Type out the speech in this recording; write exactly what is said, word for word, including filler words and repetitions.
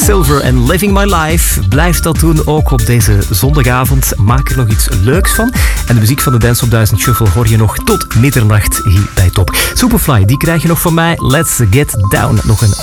Silver en Living My Life. Blijf dat doen, ook op deze zondagavond. Maak er nog iets leuks van. En de muziek van de Dance Top duizend Shuffle hoor je nog tot middernacht hier bij Top. Superfly, die krijg je nog van mij. Let's Get Down. Nog een